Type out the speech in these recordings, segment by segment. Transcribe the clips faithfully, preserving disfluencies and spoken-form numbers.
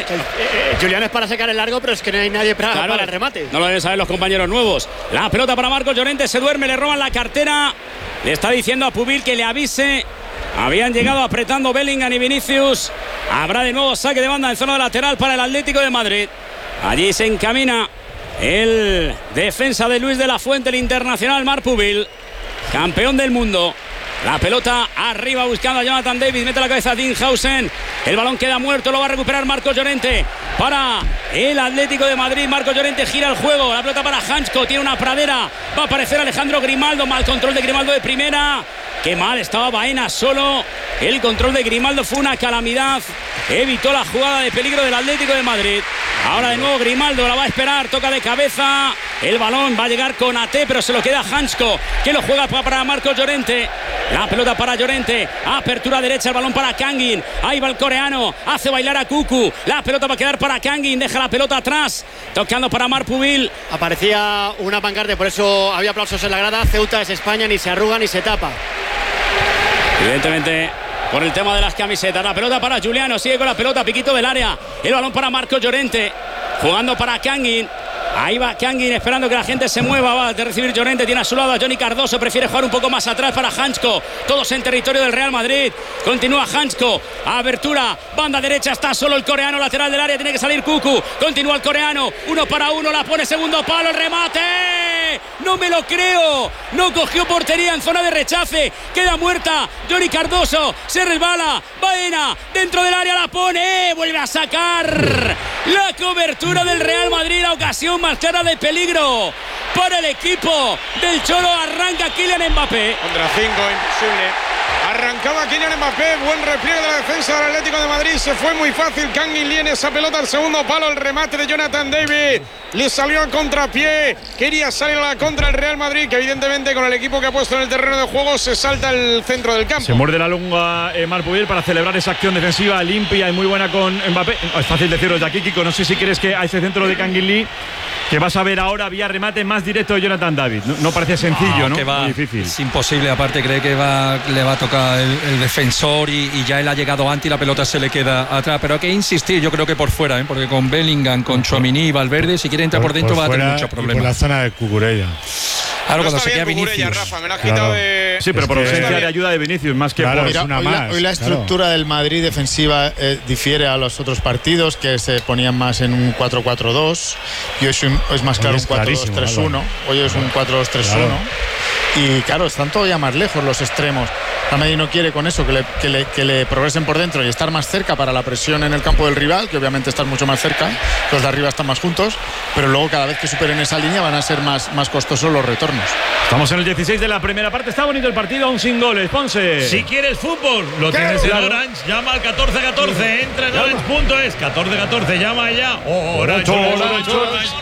Eh, eh, Julián es para sacar el largo, pero es que no hay nadie para, claro, para el remate. No lo deben saber los compañeros nuevos. La pelota para Marcos Llorente, se duerme, le roban la cartera. Le está diciendo a Pubil que le avise. Habían llegado apretando Bellingham y Vinicius. Habrá de nuevo saque de banda en zona lateral para el Atlético de Madrid. Allí se encamina el defensa de Luis de la Fuente, el internacional Marc Pubil, campeón del mundo. La pelota arriba buscando a Jonathan David, mete la cabeza a Dinhausen. El balón queda muerto, lo va a recuperar Marcos Llorente para el Atlético de Madrid. Marcos Llorente gira el juego, la pelota para Hansko, tiene una pradera, va a aparecer Alejandro Grimaldo, mal control de Grimaldo de primera. Qué mal estaba Baena solo. El control de Grimaldo fue una calamidad. Evitó la jugada de peligro del Atlético de Madrid. Ahora de nuevo Grimaldo la va a esperar. Toca de cabeza. El balón va a llegar con A T, pero se lo queda Hansko, que lo juega para Marcos Llorente. La pelota para Llorente. Apertura derecha, el balón para Kangin. Ahí va el coreano. Hace bailar a Cucu. La pelota va a quedar para Kangin. Deja la pelota atrás. Tocando para Marc Pubil. Aparecía una pancarta, por eso había aplausos en la grada. Ceuta es España, ni se arruga ni se tapa. Evidentemente por el tema de las camisetas. La pelota para Juliano, sigue con la pelota, piquito del área. El balón para Marcos Llorente, jugando para Kangin. Ahí va Kangin esperando que la gente se mueva. Va a recibir Llorente, tiene a su lado a Johnny Cardoso. Prefiere jugar un poco más atrás para Hansko. Todos en territorio del Real Madrid. Continúa Hansko. Abertura, banda derecha, está solo el coreano lateral del área. Tiene que salir Cucu. Continúa el coreano. Uno para uno, la pone segundo palo. El remate. No me lo creo. No cogió portería en zona de rechace. Queda muerta. Johnny Cardoso. Se resbala. Baena dentro del área, la pone. Vuelve a sacar. La cobertura del Real Madrid. La ocasión más clara de peligro para el equipo del Cholo. Arranca Kylian Mbappé. Contra cinco, imposible. Arrancaba Kylian Mbappé, buen repliegue de la defensa del Atlético de Madrid. Se fue muy fácil. Kangin Lee en esa pelota al segundo palo. El remate de Jonathan David. Le salió a contrapié. Quería salir a la contra el Real Madrid, que evidentemente con el equipo que ha puesto en el terreno de juego se salta el centro del campo. Se muerde la lengua eh, Marc Pubil para celebrar esa acción defensiva limpia y muy buena con Mbappé. No, es fácil decirlo de aquí, Kiko. No sé si crees que a ese centro de Kangin Lee que vas a ver ahora vía remate más directo de Jonathan David. No, no parece sencillo, ¿no? Que va, muy difícil. Es imposible, aparte cree que va, le va a tocar el, el defensor y, y ya él ha llegado antes y la pelota se le queda atrás. Pero hay que insistir, yo creo que por fuera, ¿eh? Porque con Bellingham, con Tchouaméni y Valverde, si quiere entrar por, por dentro por va a tener muchos problemas. Por la zona de Cucurella. Claro, no cuando se queda Vinicius. Rafa, me lo has quitado de... Sí, pero por ausencia de ayuda de Vinicius, más que claro, por mira, una hoy más. La, hoy la estructura claro. del Madrid defensiva eh, difiere a los otros partidos, que se ponían más en un cuatro cuatro dos. Y hoy es, un, es más claro es un cuatro dos tres uno. Hoy es un cuatro dos tres uno. Claro. Y claro, están todavía más lejos los extremos. El Madrid no quiere con eso que le, que, le, que le progresen por dentro y estar más cerca para la presión en el campo del rival, que obviamente están mucho más cerca. Los de arriba están más juntos, pero luego cada vez que superen esa línea van a ser más, más costosos los retornos. Estamos en el dieciséis de la primera parte. Está bonito el partido, aún sin goles. Ponce. Si quieres fútbol, lo tienes en Orange. Llama al catorce catorce. Entra en orange punto es. catorce catorce. Llama ya. Orange, Orange, Orange,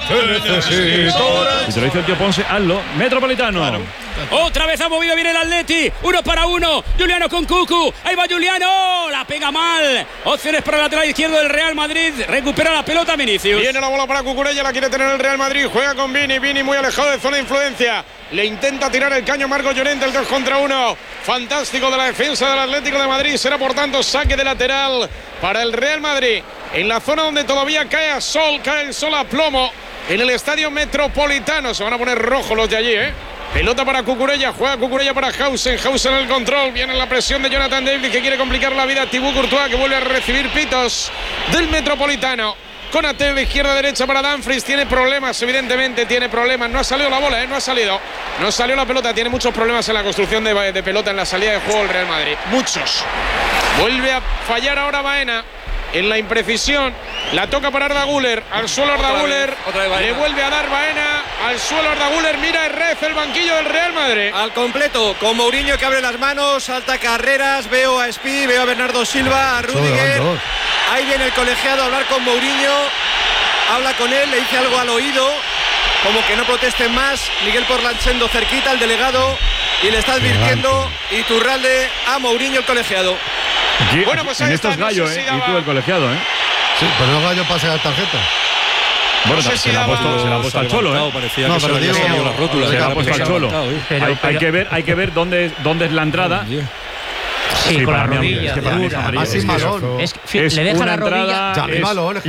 Orange. Si te lo dice el tío Ponce, hazlo. Metropolitano. Claro. Otra vez ha movido bien el Atleti. Uno para uno. Juliano con Cucu. Ahí va Juliano. La pega mal. Opciones para el lateral izquierdo del Real Madrid. Recupera la pelota Vinicius. Viene la bola para Cucurella. La quiere tener el Real Madrid. Juega con Vini. Vini muy alejado de zona de influencia. Le intenta tirar el caño Marcos Llorente. El dos contra uno. Fantástico de la defensa del Atlético de Madrid. Será por tanto saque de lateral para el Real Madrid. En la zona donde todavía cae a sol. Cae el sol a plomo. En el estadio Metropolitano. Se van a poner rojos los de allí, ¿eh? Pelota para Cucurella, juega Cucurella para Hausen, Hausen en el control, viene la presión de Jonathan David que quiere complicar la vida a Thibaut Courtois, que vuelve a recibir pitos del Metropolitano. Con A T de izquierda a derecha para Dumfries, tiene problemas, evidentemente tiene problemas, no ha salido la bola, ¿eh? no ha salido, no salió la pelota, tiene muchos problemas en la construcción de, de pelota en la salida de juego del Real Madrid, muchos. Vuelve a fallar ahora Baena. En la imprecisión, la toca para Arda Güler, al suelo Arda Güler, le vuelve a dar Baena, al suelo Arda Güler, mira Herrez, el banquillo del Real Madrid. Al completo, con Mourinho que abre las manos, salta carreras, veo a Espi, veo a Bernardo Silva, a Rüdiger, ahí viene el colegiado a hablar con Mourinho, habla con él, le dice algo al oído, como que no protesten más, Miguel Porlanchendo cerquita, el delegado, y le está advirtiendo Iturralde a Mourinho el colegiado. Aquí, bueno, pues en estos gallos, no sé eh, si y tú el colegiado, ¿eh? Sí, pero los gallos pasan la tarjeta. Bueno, no sé se si la ha puesto, se la ha puesto al Cholo, ¿eh? Parecía no, que pero se digo, había las rótulas. Se la ha puesto al Cholo. Pero, hay, pero, hay que ver, hay que ver dónde, dónde es la entrada. Sí, sí con la para mí, rodilla. es que para mí es amarillo. Así Es, malón. Es, le deja una la rodilla. entrada. Ya, Es, malón.